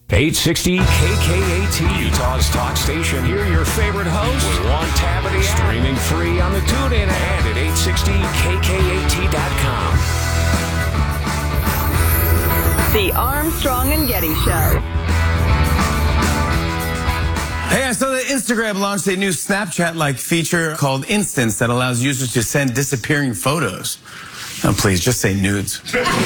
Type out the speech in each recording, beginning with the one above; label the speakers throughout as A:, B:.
A: 860 KKAT, Utah's talk station. Hear your favorite host with one tab of the app. Streaming free on the TuneIn and at 860KKAT.com.
B: The Armstrong and Getty Show.
C: Hey, I saw that Instagram launched a new Snapchat-like feature called Instants that allows users to send disappearing photos. Oh, please, just say nudes.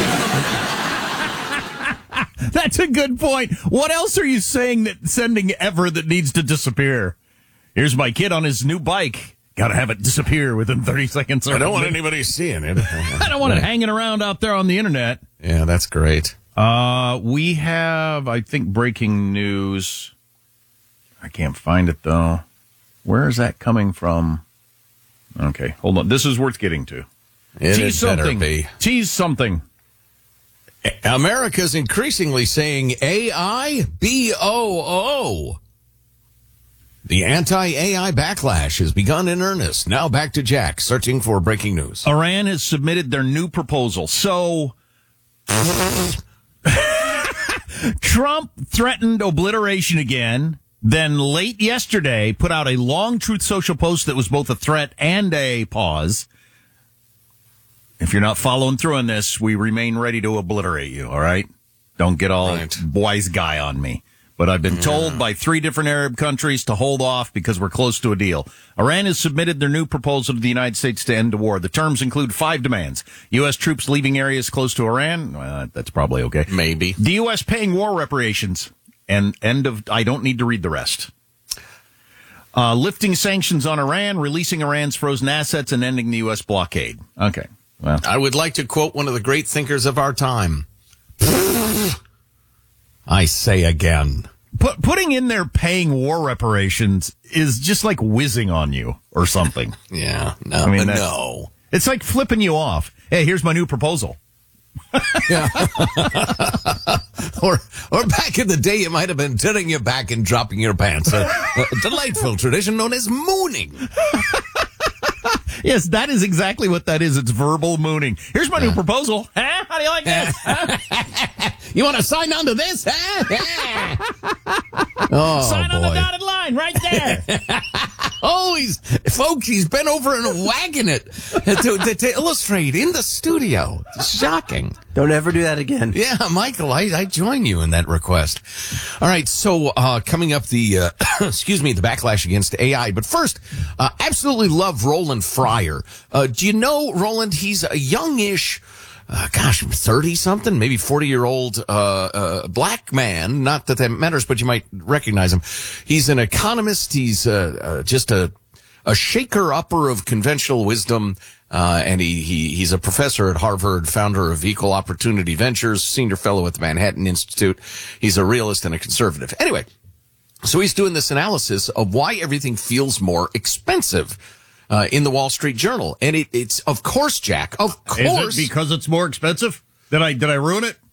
D: That's a good point. What else are you sending ever that needs to disappear? Here's my kid on his new bike. Got to have it disappear within 30 seconds.
E: I don't want anybody seeing it.
D: I don't want it hanging around out there on the internet.
E: Yeah, that's great.
D: We have, I think, breaking news. I can't find it, though. Where is that coming from? Okay, hold on. This is worth getting to.
E: It better be.
D: Tease something.
E: America's increasingly saying AI BOO. The anti-AI backlash has begun in earnest. Now back to Jack, searching for breaking news.
D: Iran has submitted their new proposal. So, Trump threatened obliteration again, then late yesterday put out a long Truth Social post that was both a threat and a pause. If you're not following through on this, we remain ready to obliterate you, all right? Don't get all wise guy on me. But I've been told by 3 different Arab countries to hold off because we're close to a deal. Iran has submitted their new proposal to the United States to end the war. The terms include 5 demands. U.S. troops leaving areas close to Iran. Well, that's probably okay.
E: Maybe.
D: The U.S. paying war reparations. And I don't need to read the rest. Lifting sanctions on Iran, releasing Iran's frozen assets, and ending the U.S. blockade. Okay. Well,
E: I would like to quote one of the great thinkers of our time. I say again.
D: Putting in there paying war reparations is just like whizzing on you or something.
E: Yeah, no,
D: I mean,
E: no.
D: It's like flipping you off. Hey, here's my new proposal.
E: Yeah. or back in the day, it might have been turning your back and dropping your pants. A delightful tradition known as mooning.
D: Yes, that is exactly what that is. It's verbal mooning. Here's my new proposal. Huh? How do you like this?
E: You want to sign on to this? Oh,
D: sign on the
E: boy.
D: dotted line right there.
E: Oh, he's bent over and wagging it to illustrate in the studio. It's shocking.
F: Don't ever do that again.
E: Yeah, Michael, I join you in that request. All right, so coming up the the backlash against AI. But first, absolutely love Roland Fryer. Do you know Roland? He's a youngish, 30-something, maybe 40-year-old black man. Not that matters, but you might recognize him. He's an economist. He's just a shaker-upper of conventional wisdom. And he's a professor at Harvard, founder of Equal Opportunity Ventures, senior fellow at the Manhattan Institute. He's a realist and a conservative. Anyway, so he's doing this analysis of why everything feels more expensive in the Wall Street Journal. And it's, of course, Jack, of course.
D: Is it because it's more expensive? Did I ruin it?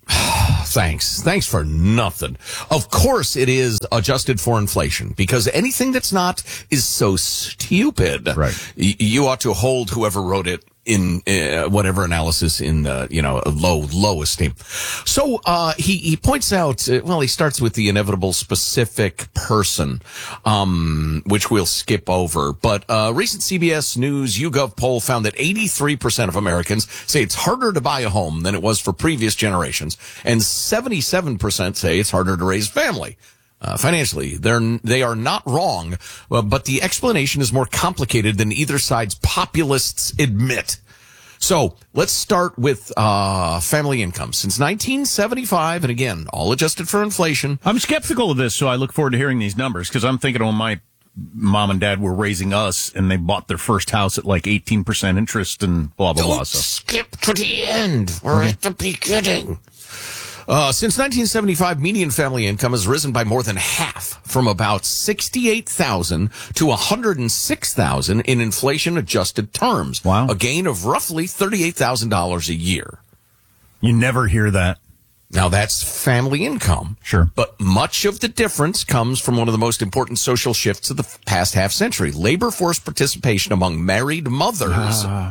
E: Thanks for nothing. Of course it is adjusted for inflation, because anything that's not is so stupid.
D: Right.
E: You ought to hold whoever wrote it in whatever analysis in low esteem. So he points out, he starts with the inevitable specific person, which we'll skip over. But recent CBS News YouGov poll found that 83% of Americans say it's harder to buy a home than it was for previous generations, and 77% say it's harder to raise a family. Financially, they are not wrong, but the explanation is more complicated than either side's populists admit. So let's start with family income. Since 1975, and again, all adjusted for inflation.
D: I'm skeptical of this, so I look forward to hearing these numbers, because I'm thinking when my mom and dad were raising us and they bought their first house at like 18% interest and blah, blah, blah.
E: Don't skip to the end. We're at the beginning. Since 1975, median family income has risen by more than half, from about $68,000 to $106,000 in inflation-adjusted terms.
D: Wow.
E: A gain of roughly $38,000 a year.
D: You never hear that.
E: Now, that's family income.
D: Sure.
E: But much of the difference comes from one of the most important social shifts of the past half century, labor force participation among married mothers.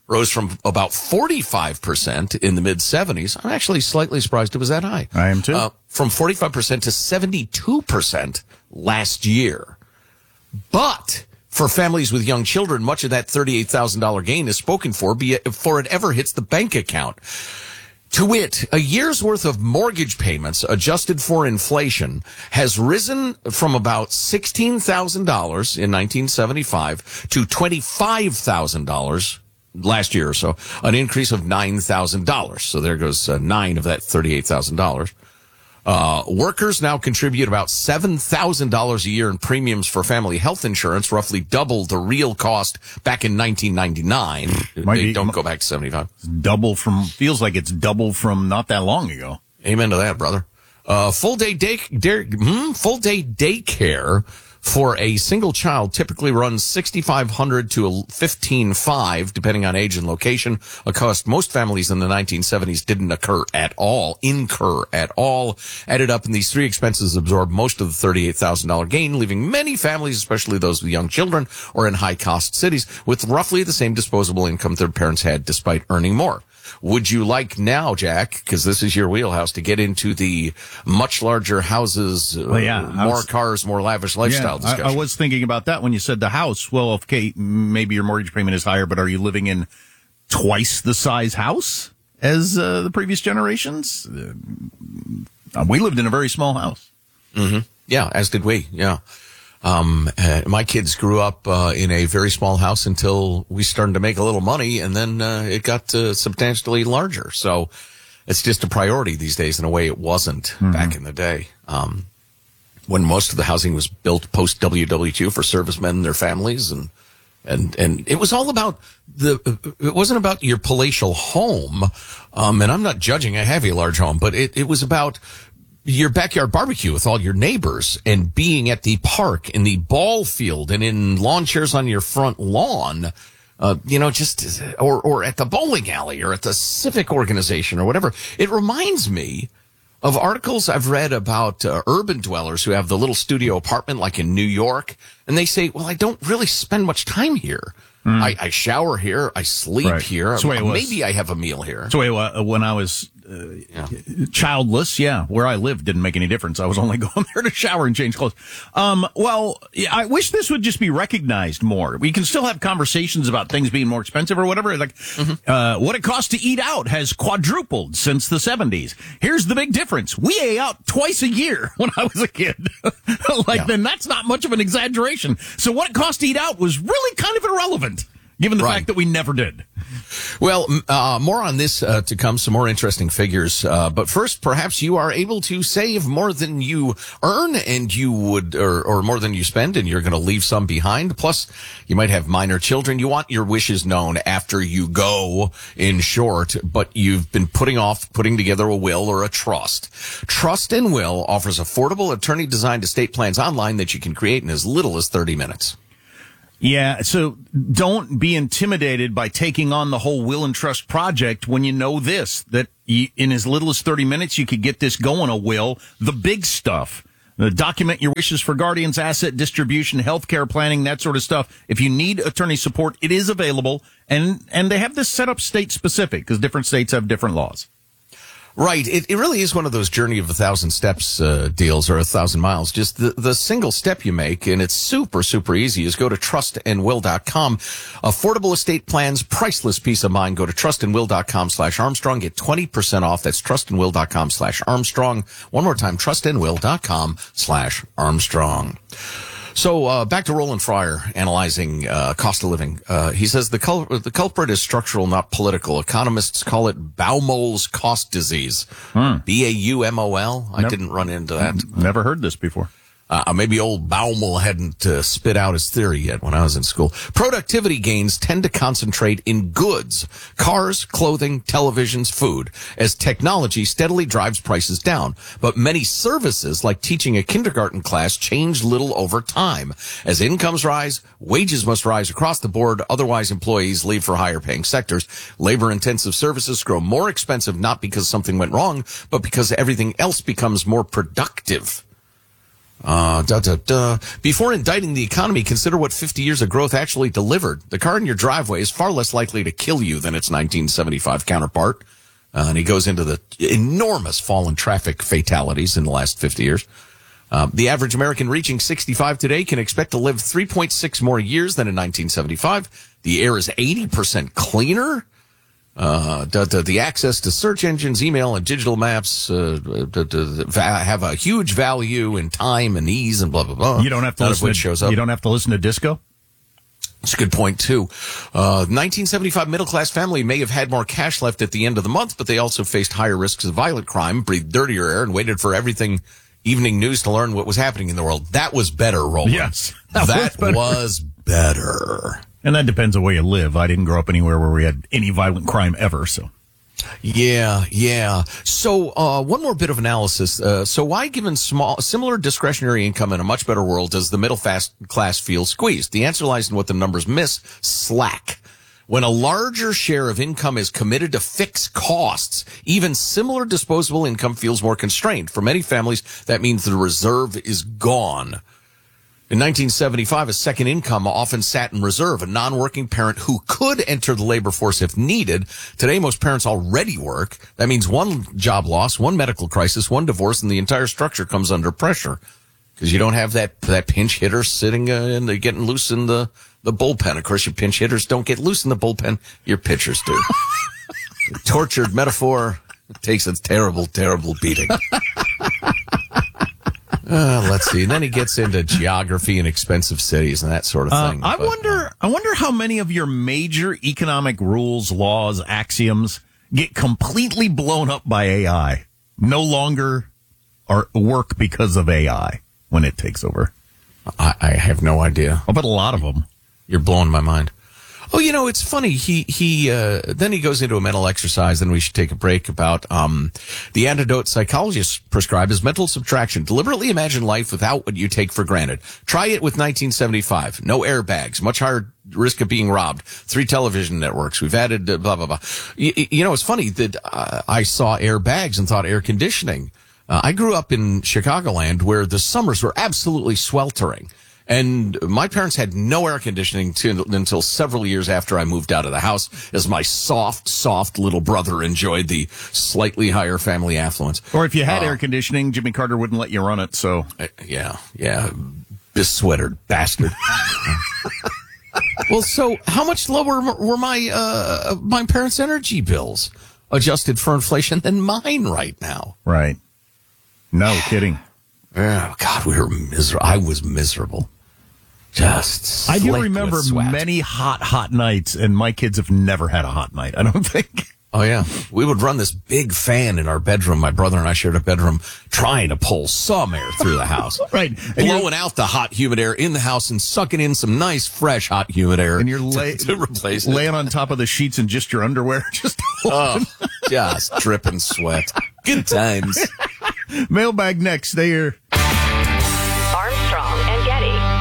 E: rose from about 45% in the mid-'70s. I'm actually slightly surprised it was that high.
D: I am too.
E: From 45% to 72% last year. But for families with young children, much of that $38,000 gain is spoken for before it ever hits the bank account. To wit, a year's worth of mortgage payments adjusted for inflation has risen from about $16,000 in 1975 to $25,000 last year or so, an increase of $9,000. So there goes 9 of that $38,000. Workers now contribute about $7,000 a year in premiums for family health insurance, roughly double the real cost back in 1999. They don't go back to 75.
D: Feels like it's double from not that long ago.
E: Amen to that, brother. Full day daycare for a single child typically runs $6,500 to $15,500, depending on age and location. A cost most families in the 1970s didn't incur at all. Added up, and these three expenses absorb most of the $38,000 gain, leaving many families, especially those with young children or in high-cost cities, with roughly the same disposable income their parents had, despite earning more. Would you like now, Jack, because this is your wheelhouse, to get into the much larger houses, more cars, more lavish lifestyle discussion?
D: I was thinking about that when you said the house. Well, okay, maybe your mortgage payment is higher, but are you living in twice the size house as the previous generations? We lived in a very small house.
E: Mm-hmm. Yeah, as did we, yeah. My kids grew up in a very small house until we started to make a little money, and then it got substantially larger. So it's just a priority these days in a way it wasn't back in the day. When most of the housing was built post WW2 for servicemen and their families, and it was all about it wasn't about your palatial home. And I'm not judging, I have a large home, but it was about your backyard barbecue with all your neighbors and being at the park, in the ball field, and in lawn chairs on your front lawn, or at the bowling alley or at the civic organization or whatever. It reminds me of articles I've read about urban dwellers who have the little studio apartment like in New York, and they say, well, I don't really spend much time here. I shower here, I sleep here, maybe I have a meal here.
D: So when I was childless, where I lived didn't make any difference. I was only going there to shower and change clothes. I wish this would just be recognized more. We can still have conversations about things being more expensive or whatever. Like, what it costs to eat out has quadrupled since the 70s. Here's the big difference. We ate out twice a year when I was a kid. Then that's not much of an exaggeration. So what it cost to eat out was really kind of irrelevant, given the fact that we never did.
E: Well, more on this to come, some more interesting figures. But first, perhaps you are able to save more than you earn, and you would, or more than you spend, and you're going to leave some behind. Plus, you might have minor children. You want your wishes known after you go, in short, but you've been putting together a will or a trust. Trust and Will offers affordable attorney-designed estate plans online that you can create in as little as 30 minutes.
D: Yeah, so don't be intimidated by taking on the whole will and trust project when you know this, that in as little as 30 minutes you could get this going, a will, the big stuff. Document your wishes for guardians, asset distribution, healthcare planning, that sort of stuff. If you need attorney support, it is available, and they have this set up state specific because different states have different laws.
E: Right. It really is one of those journey of 1,000 steps deals, or 1,000 miles. Just the single step you make, and it's super, super easy, is go to trustandwill.com. Affordable estate plans, priceless peace of mind. Go to trustandwill.com/Armstrong. Get 20% off. That's trustandwill.com/Armstrong. One more time, trustandwill.com/Armstrong. So back to Roland Fryer analyzing cost of living. He says the culprit is structural, not political. Economists call it Baumol's cost disease. Baumol. I didn't run into that.
D: Never heard this before.
E: Maybe old Baumol hadn't spit out his theory yet when I was in school. Productivity gains tend to concentrate in goods, cars, clothing, televisions, food, as technology steadily drives prices down. But many services, like teaching a kindergarten class, change little over time. As incomes rise, wages must rise across the board. Otherwise, employees leave for higher paying sectors. Labor-intensive services grow more expensive, not because something went wrong, but because everything else becomes more productive. Before indicting the economy, consider what 50 years of growth actually delivered. The car in your driveway is far less likely to kill you than its 1975 counterpart. And he goes into the enormous fall in traffic fatalities in the last 50 years. The average American reaching 65 today can expect to live 3.6 more years than in 1975. The air is 80% cleaner. The access to search engines, email, and digital maps have a huge value in time and ease and blah, blah, blah.
D: You don't have to You don't have to listen to disco?
E: That's a good point, too. 1975 middle-class family may have had more cash left at the end of the month, but they also faced higher risks of violent crime, breathed dirtier air, and waited for everything evening news to learn what was happening in the world. That was better, Roland.
D: Yes.
E: That was better.
D: And that depends on where you live. I didn't grow up anywhere where we had any violent crime ever, so.
E: Yeah. So, one more bit of analysis. So why, given similar discretionary income in a much better world, does the middle class feel squeezed? The answer lies in what the numbers miss: slack. When a larger share of income is committed to fixed costs, even similar disposable income feels more constrained. For many families, that means the reserve is gone. In 1975, a second income often sat in reserve, a non-working parent who could enter the labor force if needed. Today, most parents already work. That means one job loss, one medical crisis, one divorce, and the entire structure comes under pressure. Because you don't have that pinch hitter sitting getting loose in the bullpen. Of course, your pinch hitters don't get loose in the bullpen. Your pitchers do. Tortured metaphor takes a terrible, terrible beating. Let's see. And then he gets into geography and expensive cities and that sort of thing.
D: I wonder how many of your major economic rules, laws, axioms get completely blown up by AI. No longer work because of AI when it takes over.
E: I have no idea.
D: I'll bet a lot of them.
E: You're blowing my mind. Oh, it's funny. Then he goes into a mental exercise, and we should take a break about, the antidote psychologists prescribe is mental subtraction. Deliberately imagine life without what you take for granted. Try it with 1975. No airbags, much higher risk of being robbed. 3 television networks. We've added blah, blah, blah. It's funny that I saw airbags and thought air conditioning. I grew up in Chicagoland where the summers were absolutely sweltering. And my parents had no air conditioning until several years after I moved out of the house, as my soft little brother enjoyed the slightly higher family affluence.
D: Or if you had air conditioning, Jimmy Carter wouldn't let you run it, so.
E: Yeah. Besweatered bastard. Well, so how much lower were my parents' energy bills adjusted for inflation than mine right now?
D: Right. No kidding.
E: Oh, God, we were miserable. I was miserable. Just
D: I do remember many hot nights, and my kids have never had a hot night, I don't think.
E: Oh, yeah. We would run this big fan in our bedroom. My brother and I shared a bedroom, trying to pull some air through the house.
D: Right.
E: Blowing out the hot, humid air in the house and sucking in some nice, fresh, hot, humid air.
D: And you're
E: to replace it.
D: Laying on top of the sheets in just your underwear. Just
E: dripping sweat. Good times.
D: Mailbag next. Stay here.
B: Armstrong and Getty.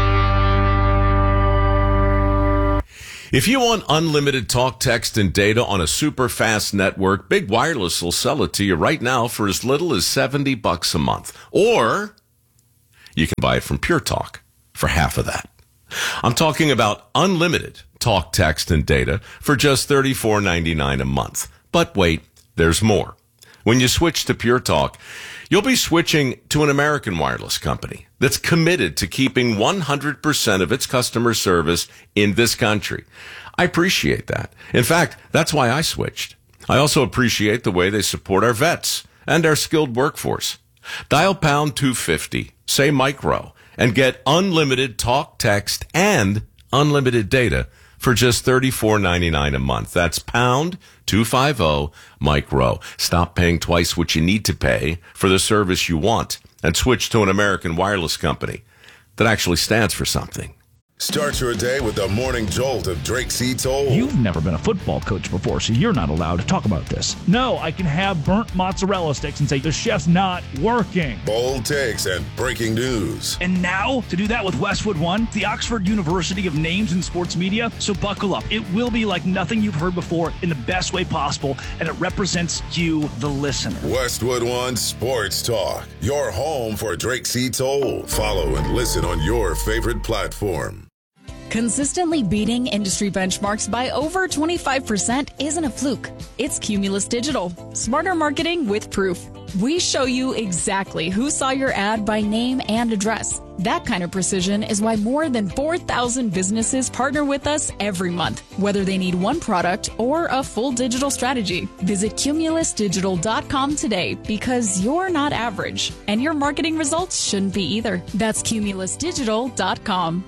F: If you want unlimited talk, text, and data on a super fast network, Big Wireless will sell it to you right now for as little as $70 a month. Or you can buy it from Pure Talk for half of that. I'm talking about unlimited talk, text, and data for just $34.99 a month. But wait, there's more. When you switch to Pure Talk, you'll be switching to an American wireless company that's committed to keeping 100% of its customer service in this country. I appreciate that. In fact, that's why I switched. I also appreciate the way they support our vets and our skilled workforce. Dial pound 250, say micro, and get unlimited talk, text, and unlimited data for just $34.99 a month. That's pound 250 micro. Stop paying twice what you need to pay for the service you want and switch to an American wireless company that actually stands for something.
G: Start your day with the morning jolt of Drake C. Toll.
H: You've never been a football coach before, so you're not allowed to talk about this. No, I can have burnt mozzarella sticks and say the chef's not working.
G: Bold takes and breaking news.
H: And now, to do that with Westwood One, the Oxford University of Names in Sports Media. So buckle up. It will be like nothing you've heard before in the best way possible, and it represents you, the listener.
G: Westwood One Sports Talk. Your home for Drake C. Toll. Follow and listen on your favorite platform.
I: Consistently beating industry benchmarks by over 25% isn't a fluke. It's Cumulus Digital. Smarter marketing with proof. We show you exactly who saw your ad by name and address. That kind of precision is why more than 4,000 businesses partner with us every month, whether they need one product or a full digital strategy. Visit cumulusdigital.com today because you're not average, and your marketing results shouldn't be either. That's cumulusdigital.com.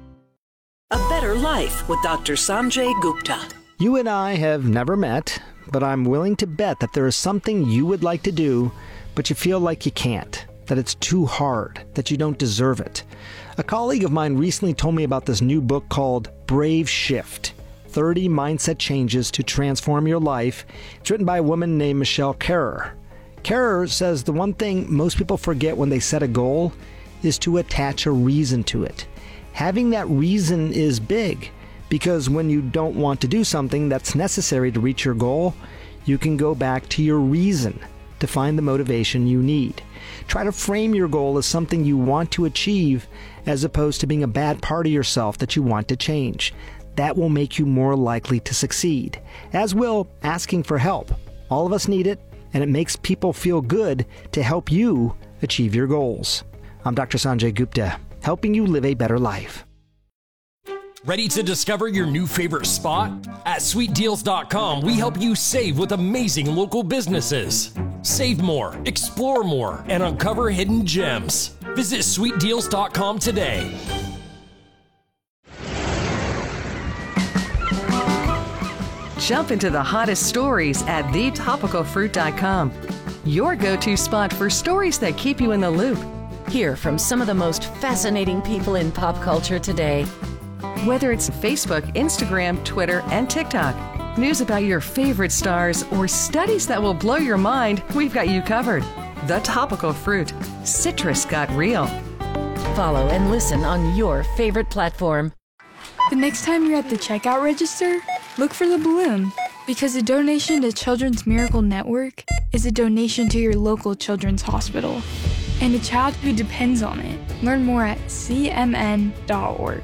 J: A Better Life with Dr. Sanjay Gupta.
K: You and I have never met, but I'm willing to bet that there is something you would like to do, but you feel like you can't, that it's too hard, that you don't deserve it. A colleague of mine recently told me about this new book called Brave Shift, 30 Mindset Changes to Transform Your Life. It's written by a woman named Michelle Kerrer. Kerrer says the one thing most people forget when they set a goal is to attach a reason to it. Having that reason is big, because when you don't want to do something that's necessary to reach your goal, you can go back to your reason to find the motivation you need. Try to frame your goal as something you want to achieve as opposed to being a bad part of yourself that you want to change. That will make you more likely to succeed, as will asking for help. All of us need it, and it makes people feel good to help you achieve your goals. I'm Dr. Sanjay Gupta, helping you live a better life.
L: Ready to discover your new favorite spot? At sweetdeals.com, we help you save with amazing local businesses. Save more, explore more, and uncover hidden gems. Visit sweetdeals.com today.
B: Jump into the hottest stories at thetopicalfruit.com. Your go-to spot for stories that keep you in the loop.
M: Hear from some of the most fascinating people in pop culture today.
B: Whether it's Facebook, Instagram, Twitter, and TikTok, news about your favorite stars, or studies that will blow your mind, we've got you covered. The Topical Fruit. Citrus got real.
M: Follow and listen on your favorite platform.
N: The next time you're at the checkout register, look for the balloon, because a donation to Children's Miracle Network is a donation to your local children's hospital and a child who depends on it. Learn more at cmn.org.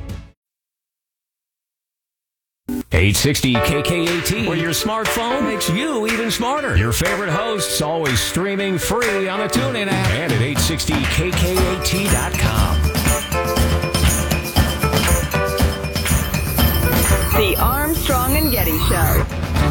A: 860 KKAT, where your smartphone makes you even smarter. Your favorite hosts always streaming free on the TuneIn app and at 860KKAT.com.
B: The Armstrong and Getty Show.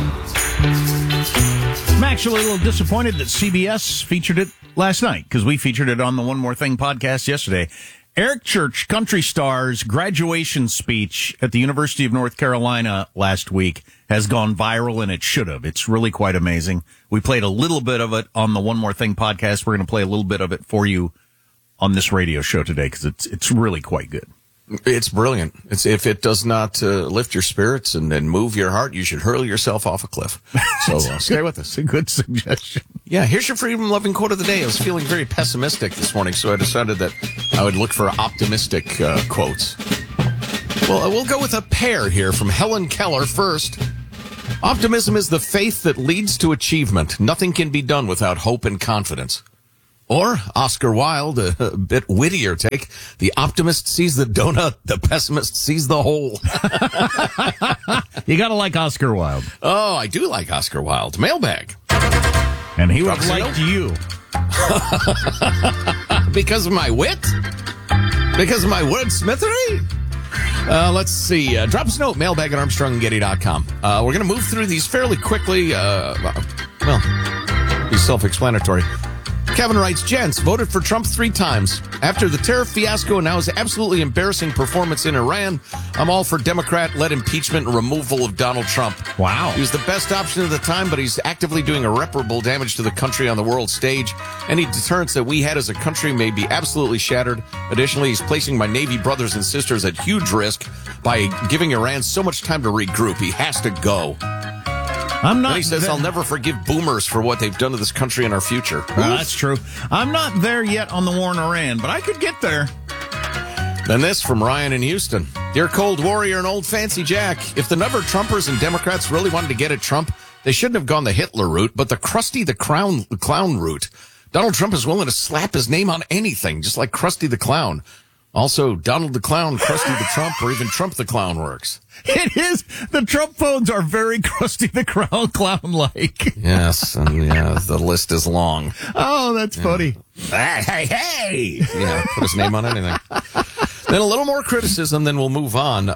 D: I'm actually a little disappointed that CBS featured it last night, because we featured it on the One More Thing podcast yesterday. Eric Church, country star's graduation speech at the University of North Carolina last week has gone viral, and it should have. It's really quite amazing. We played a little bit of it on the One More Thing podcast. We're going to play a little bit of it for you on this radio show today, because it's really quite good.
E: It's brilliant. If it does not lift your spirits and move your heart, you should hurl yourself off a cliff. So stay with us.
D: It's a good suggestion.
E: Yeah, here's your freedom-loving quote of the day. I was feeling very pessimistic this morning, so I decided that I would look for optimistic quotes. Well, we'll go with a pair here from Helen Keller first. Optimism is the faith that leads to achievement. Nothing can be done without hope and confidence. Or Oscar Wilde, a bit wittier take. The optimist sees the donut, the pessimist sees the hole.
D: You gotta like Oscar Wilde.
E: Oh, I do like Oscar Wilde. Mailbag.
D: And he would have liked you.
E: Because of my wit? Because of my wordsmithery? Let's see. Drop us a note, mailbag at ArmstrongandGetty.com. We're going to move through these fairly quickly. Be self-explanatory. Kevin writes, gents, voted for Trump 3 times. After the tariff fiasco and now his absolutely embarrassing performance in Iran, I'm all for Democrat-led impeachment and removal of Donald Trump.
D: Wow.
E: He was the best option at the time, but he's actively doing irreparable damage to the country on the world stage. Any deterrence that we had as a country may be absolutely shattered. Additionally, he's placing my Navy brothers and sisters at huge risk by giving Iran so much time to regroup. He has to go.
D: I'm not.
E: And he says, I'll never forgive boomers for what they've done to this country and our future.
D: That's true. I'm not there yet on the war in Iran, but I could get there.
E: Then this from Ryan in Houston. Dear Cold Warrior and Old Fancy Jack, if the number of Trumpers and Democrats really wanted to get at Trump, they shouldn't have gone the Hitler route, but the Krusty the Clown route. Donald Trump is willing to slap his name on anything, just like Krusty the Clown. Also, Donald the Clown, Krusty the Trump, or even Trump the Clown works.
D: It is. The Trump phones are very Krusty the Clown-like.
E: Yes, and the list is long.
D: Oh, that's funny.
E: Hey! Yeah, put his name on anything. Then a little more criticism, then we'll move on.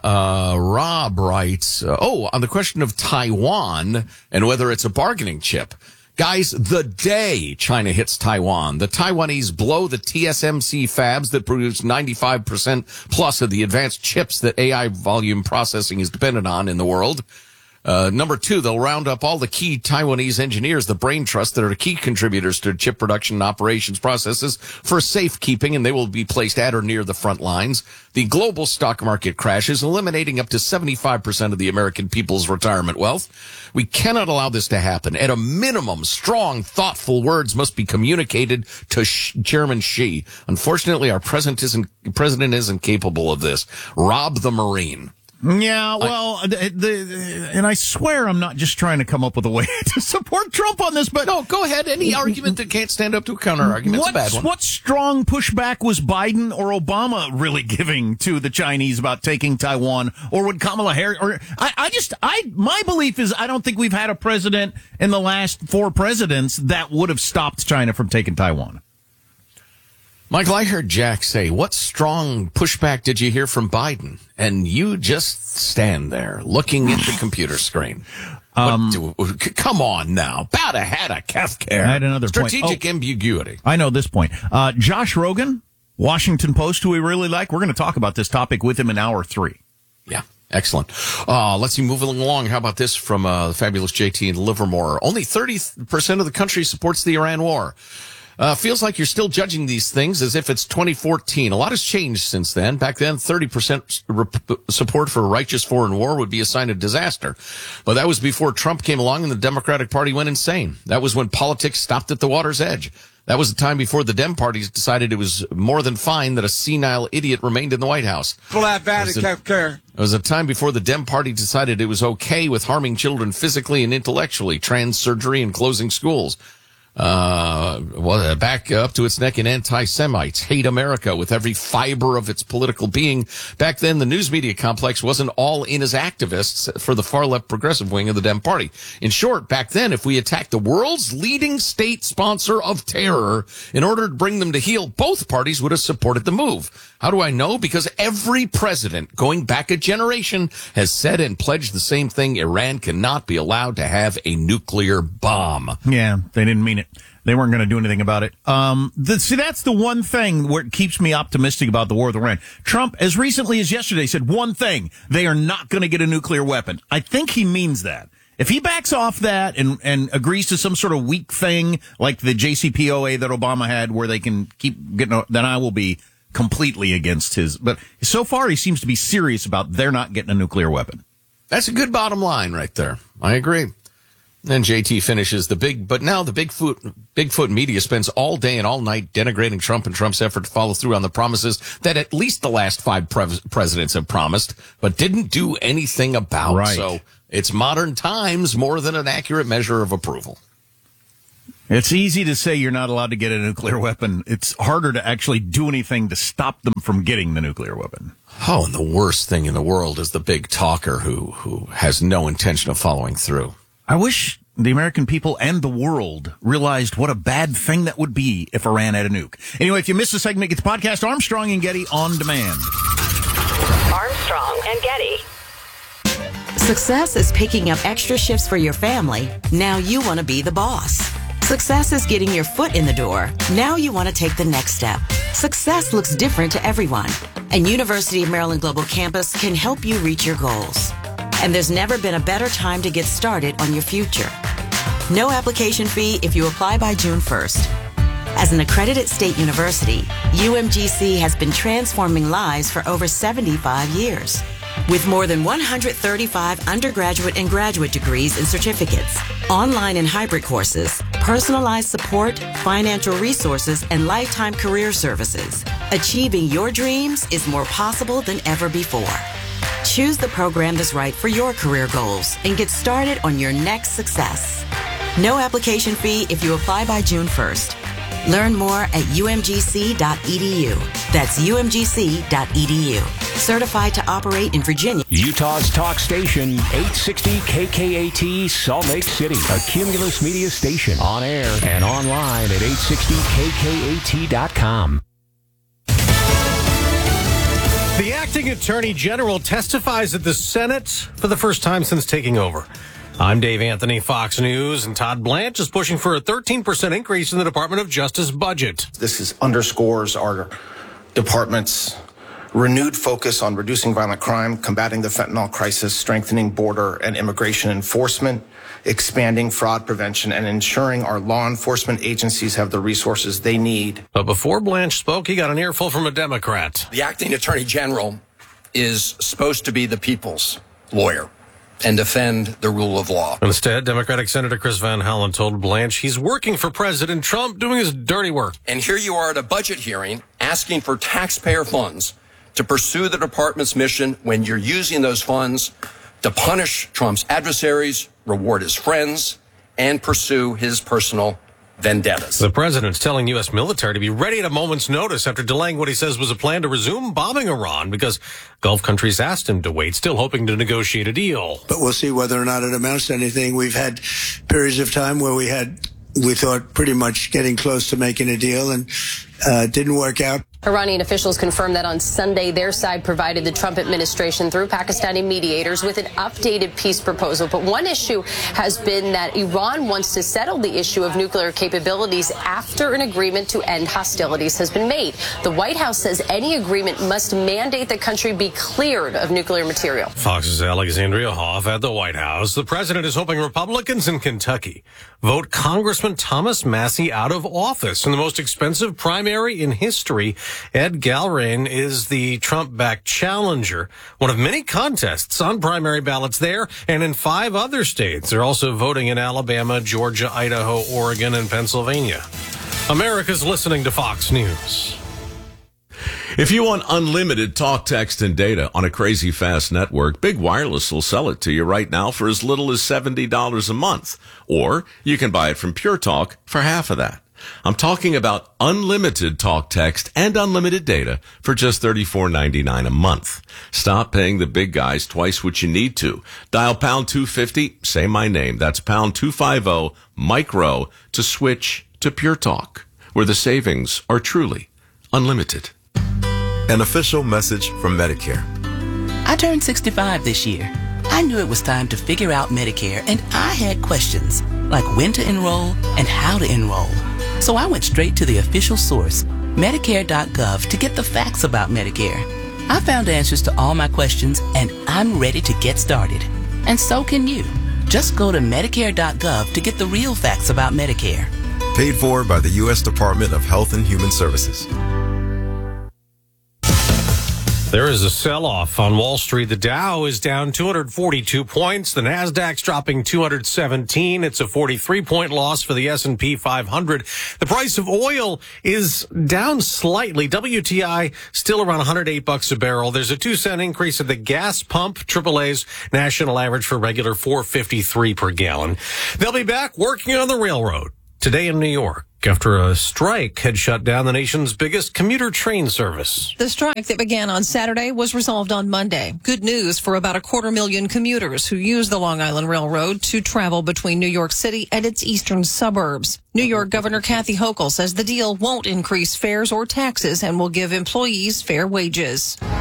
E: Rob writes, on the question of Taiwan and whether it's a bargaining chip. Guys, the day China hits Taiwan, the Taiwanese blow the TSMC fabs that produce 95% plus of the advanced chips that AI volume processing is dependent on in the world. Number 2, they'll round up all the key Taiwanese engineers, the brain trust that are key contributors to chip production and operations processes for safekeeping, and they will be placed at or near the front lines. The global stock market crashes, eliminating up to 75% of the American people's retirement wealth. We cannot allow this to happen. At a minimum, strong, thoughtful words must be communicated to Chairman Xi. Unfortunately, our president isn't capable of this. Rob the Marine.
D: Yeah, well, and I swear I'm not just trying to come up with a way to support Trump on this, but...
E: No, go ahead. Any argument that can't stand up to a counter-argument is a bad one. What
D: strong pushback was Biden or Obama really giving to the Chinese about taking Taiwan? Or would Kamala Harris... Or my belief is I don't think we've had a president in the last 4 presidents that would have stopped China from taking Taiwan.
E: Michael, I heard Jack say, what strong pushback did you hear from Biden? And you just stand there looking at the computer screen. Come on now. Bow to had a calf care.
D: I had another
E: strategic ambiguity.
D: I know this point. Josh Rogan, Washington Post, who we really like. We're going to talk about this topic with him in hour 3.
E: Yeah. Excellent. Let's see, moving along. How about this from the fabulous JT in Livermore? Only 30% of the country supports the Iran war. Feels like you're still judging these things as if it's 2014. A lot has changed since then. Back then, 30% support for a righteous foreign war would be a sign of disaster. But that was before Trump came along and the Democratic Party went insane. That was when politics stopped at the water's edge. That was the time before the Dem parties decided it was more than fine that a senile idiot remained in the White House. It was a time before the Dem party decided it was okay with harming children physically and intellectually, trans surgery, and closing schools. Back up to its neck in anti-Semites, hate America with every fiber of its political being. Back then, the news media complex wasn't all in as activists for the far-left progressive wing of the Dem Party. In short, back then, if we attacked the world's leading state sponsor of terror in order to bring them to heel, both parties would have supported the move. How do I know? Because every president going back a generation has said and pledged the same thing. Iran cannot be allowed to have a nuclear bomb.
D: Yeah, they didn't mean it. They weren't going to do anything about it. That's the one thing where it keeps me optimistic about the war with Iran. Trump, as recently as yesterday, said one thing: they are not going to get a nuclear weapon. I think he means that. If he backs off that and agrees to some sort of weak thing like the JCPOA that Obama had, where they can keep getting, then I will be completely against his. But so far, he seems to be serious about they're not getting a nuclear weapon.
E: That's a good bottom line right there. I agree. Then JT finishes but now the Bigfoot media spends all day and all night denigrating Trump and Trump's effort to follow through on the promises that at least the last 5 presidents have promised, but didn't do anything about.
D: Right.
E: So it's modern times more than an accurate measure of approval.
D: It's easy to say you're not allowed to get a nuclear weapon. It's harder to actually do anything to stop them from getting the nuclear weapon.
E: Oh, and the worst thing in the world is the big talker who has no intention of following through.
D: I wish the American people and the world realized what a bad thing that would be if Iran had a nuke. Anyway, if you missed the segment, get the podcast Armstrong and Getty on demand.
O: Armstrong and Getty.
P: Success is picking up extra shifts for your family. Now you want to be the boss. Success is getting your foot in the door. Now you want to take the next step. Success looks different to everyone, and University of Maryland Global Campus can help you reach your goals. And there's never been a better time to get started on your future. No application fee if you apply by June 1st. As an accredited state university, UMGC has been transforming lives for over 75 years. With more than 135 undergraduate and graduate degrees and certificates, online and hybrid courses, personalized support, financial resources, and lifetime career services, achieving your dreams is more possible than ever before. Choose the program that's right for your career goals and get started on your next success. No application fee if you apply by June 1st. Learn more at umgc.edu. That's umgc.edu. Certified to operate in Virginia.
A: Utah's talk station, 860 KKAT, Salt Lake City. A Cumulus Media station. On air and online at 860kkat.com.
Q: The acting attorney general testifies at the Senate for the first time since taking over. I'm Dave Anthony, Fox News, and Todd Blanche is pushing for a 13% increase in the Department of Justice budget.
R: This underscores our department's renewed focus on reducing violent crime, combating the fentanyl crisis, strengthening border and immigration enforcement, expanding fraud prevention, and ensuring our law enforcement agencies have the resources they need.
Q: But before Blanche spoke, he got an earful from a Democrat.
S: The acting attorney general is supposed to be the people's lawyer and defend the rule of law.
Q: Instead, Democratic Senator Chris Van Hollen told Blanche he's working for President Trump, doing his dirty work.
S: And here you are at a budget hearing asking for taxpayer funds to pursue the department's mission when you're using those funds to punish Trump's adversaries, reward his friends, and pursue his personal vendettas.
Q: The president's telling U.S. military to be ready at a moment's notice after delaying what he says was a plan to resume bombing Iran because Gulf countries asked him to wait, still hoping to negotiate a deal.
T: But we'll see whether or not it amounts to anything. We've had periods of time where we thought pretty much getting close to making a deal and didn't work out.
U: Iranian officials confirmed that on Sunday, their side provided the Trump administration through Pakistani mediators with an updated peace proposal. But one issue has been that Iran wants to settle the issue of nuclear capabilities after an agreement to end hostilities has been made. The White House says any agreement must mandate the country be cleared of nuclear material.
Q: Fox's Alexandria Hoff at the White House. The president is hoping Republicans in Kentucky vote Congressman Thomas Massie out of office in the most expensive primary in history. Ed Galbraith is the Trump-backed challenger, one of many contests on primary ballots there and in 5 other states. They're also voting in Alabama, Georgia, Idaho, Oregon, and Pennsylvania. America's listening to Fox News.
F: If you want unlimited talk, text, and data on a crazy fast network, Big Wireless will sell it to you right now for as little as $70 a month. Or you can buy it from Pure Talk for half of that. I'm talking about unlimited talk, text, and unlimited data for just $34.99 a month. Stop paying the big guys twice what you need to. Dial pound 250, say my name. That's pound 250 micro to switch to Pure Talk, where the savings are truly unlimited.
V: An official message from Medicare.
W: I turned 65 this year. I knew it was time to figure out Medicare, and I had questions like when to enroll and how to enroll. So I went straight to the official source, Medicare.gov, to get the facts about Medicare. I found answers to all my questions, and I'm ready to get started. And so can you. Just go to Medicare.gov to get the real facts about Medicare.
V: Paid for by the U.S. Department of Health and Human Services.
Q: There is a sell-off on Wall Street. The Dow is down 242 points. The Nasdaq's dropping 217. It's a 43-point loss for the S&P 500. The price of oil is down slightly. WTI still around $108 a barrel. There's a 2-cent increase at the gas pump. AAA's national average for regular $4.53 per gallon. They'll be back working on the railroad today in New York after a strike had shut down the nation's biggest commuter train service.
X: The strike that began on Saturday was resolved on Monday. Good news for about 250,000 commuters who use the Long Island Railroad to travel between New York City and its eastern suburbs. New York Governor Kathy Hochul says the deal won't increase fares or taxes and will give employees fair wages.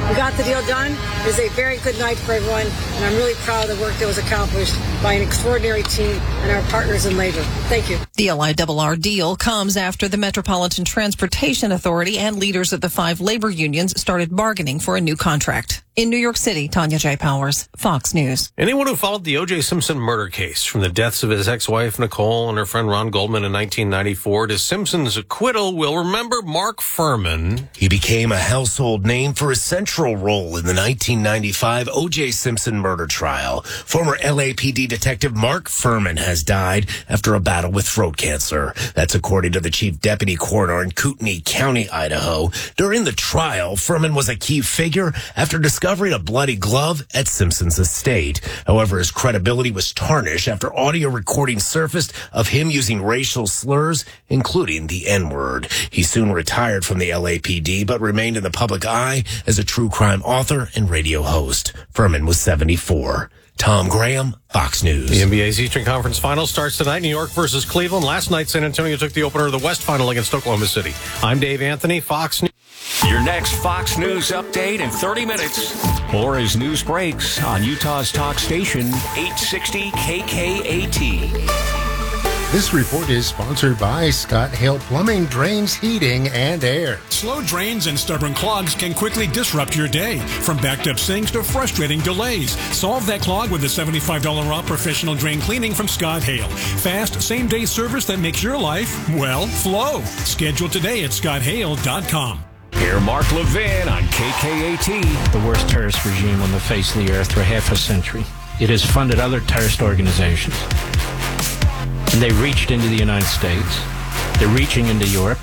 C: We got the deal done. It was a very good night for everyone, and I'm really proud of the work that was accomplished by an extraordinary team and our partners in labor. Thank you.
X: The LIRR deal comes after the Metropolitan Transportation Authority and leaders of the 5 labor unions started bargaining for a new contract. In New York City, Tanya J. Powers, Fox News.
Q: Anyone who followed the O.J. Simpson murder case, from the deaths of his ex-wife Nicole and her friend Ron Goldman in 1994 to Simpson's acquittal, will remember Mark Fuhrman.
G: He became a household name for his central role in the 1995 O.J. Simpson murder trial. Former LAPD detective Mark Fuhrman has died after a battle with throat cancer. That's according to the chief deputy coroner in Kootenai County, Idaho. During the trial, Fuhrman was a key figure after discovering a bloody glove at Simpson's estate. However, his credibility was tarnished after audio recordings surfaced of him using racial slurs, including the N-word. He soon retired from the LAPD, but remained in the public eye as a true crime author and radio host. Fuhrman was 74. Tom Graham, Fox News.
Q: The NBA's Eastern Conference Finals starts tonight. New York versus Cleveland. Last night, San Antonio took the opener of the West Final against Oklahoma City. I'm Dave Anthony, Fox News.
A: Your next Fox News update in 30 minutes. Or as news breaks on Utah's talk station, 860 KKAT.
H: This report is sponsored by Scott Hale Plumbing, Drains, Heating, and Air.
I: Slow drains and stubborn clogs can quickly disrupt your day, from backed up sinks to frustrating delays. Solve that clog with the $75 off professional drain cleaning from Scott Hale. Fast, same-day service that makes your life, well, flow. Schedule today at scotthale.com.
A: Hear Mark Levin on KKAT.
Y: The worst terrorist regime on the face of the earth for half a century. It has funded other terrorist organizations. And they reached into the United States. They're reaching into Europe.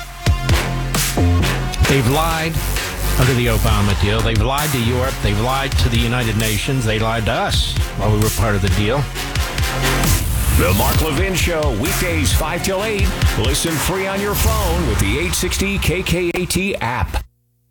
Y: They've lied under the Obama deal. They've lied to Europe. They've lied to the United Nations. They lied to us while we were part of the deal.
A: The Mark Levin Show, weekdays 5 till 8. Listen free on your phone with the 860 KKAT app.